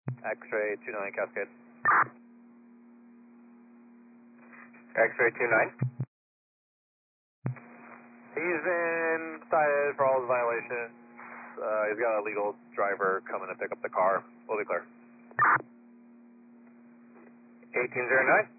X-ray 29 Cascade. X-ray 29. He's been cited for all his violations. He's got a legal driver coming to pick up the car. We'll be clear. 1809.